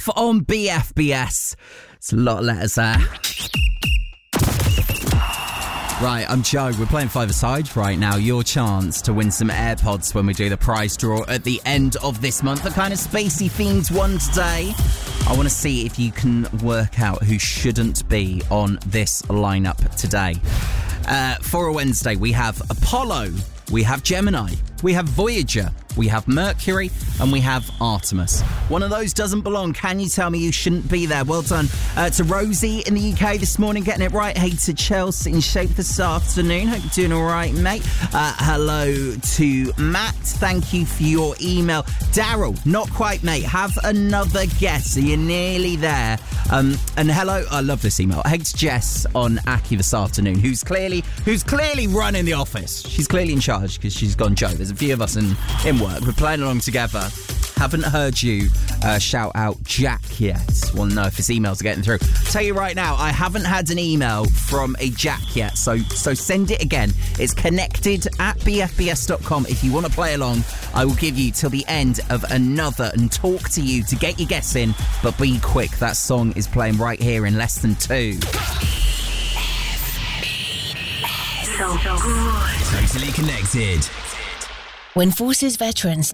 Off on BFBS. It's a lot of letters there. Right, I'm Joe. We're playing five-a-side right now. Your chance to win some AirPods when we do the prize draw at the end of this month. A kind of spacey-themed one today. I want to see if you can work out who shouldn't be on this lineup today. For a Wednesday, we have Apollo, we have Gemini, we have Voyager, we have Mercury, and we have Artemis. One of those doesn't belong. Can you tell me you shouldn't be there? Well done to Rosie in the UK this morning, getting it right. Hey to Chelsea in shape this afternoon. Hope you're doing all right, mate. Hello to Matt. Thank you for your email. Daryl, not quite, mate. Have another guess. Are you nearly there? And hello, I love this email. Hey to Jess on Aki this afternoon, who's clearly running the office. She's clearly in charge because she's gone Joe. There's a few of us in work. We're playing along together. Haven't heard you shout out Jack yet. Want to know if his emails are getting through. Tell you right now, I haven't had an email from a Jack yet, so send it again. It's connected@bfbs.com. If you want to play along, I will give you till the end of another and talk to you to get your guess in, but be quick. That song is playing right here in less than 2. So good. Totally connected. When Forces veterans